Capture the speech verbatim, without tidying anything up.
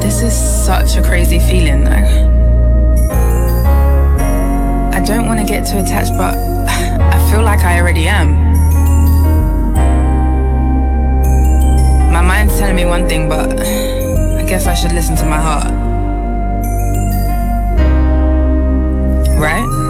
This is such a crazy feeling though. I don't want to get too attached, but I feel like I already am. My mind's telling me one thing, but I guess I should listen to my heart. Right?